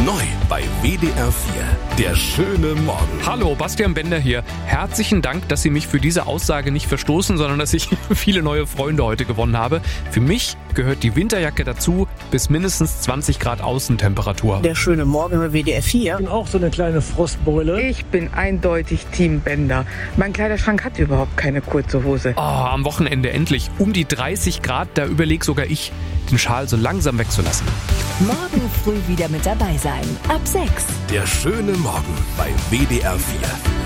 Neu bei WDR 4. Der schöne Morgen. Hallo, Bastian Bender hier. Herzlichen Dank, dass Sie mich für diese Aussage nicht verstoßen, sondern dass ich viele neue Freunde heute gewonnen habe. Für mich gehört die Winterjacke dazu, bis mindestens 20 Grad Außentemperatur. Der schöne Morgen bei WDR 4. Ich bin auch so eine kleine Frostbeule. Ich bin eindeutig Team Bender. Mein Kleiderschrank hat überhaupt keine kurze Hose. Oh, am Wochenende endlich. Um die 30 Grad, da überleg sogar ich, den Schal so langsam wegzulassen. Morgen früh wieder mit dabei sein. Ab 6. Der schöne Morgen bei WDR 4.